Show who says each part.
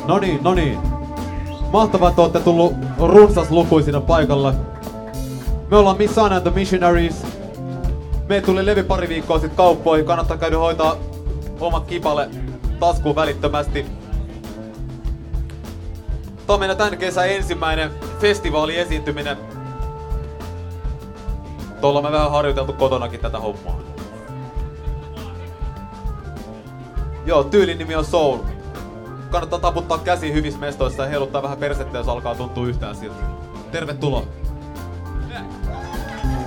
Speaker 1: No niin. Mahtavaa, että olette tullut runsaslukuisina paikalle. Me ollaan Miss Sun and the Missionaries. Me tuli levy pari viikkoa sitten kauppoihin. Kannattaa käydä hoitaa oma kipale taskuun välittömästi. Tää on meidän tän kesän ensimmäinen festivaaliesiintyminen. Tuolla me vähän harjoiteltu kotonakin tätä hommaa. Joo, tyylin nimi on Soul. Kannattaa taputtaa käsi hyvissä mestoissa ja heiluttaa vähän persettä, jos alkaa tuntua yhtään siltä. Tervetuloa!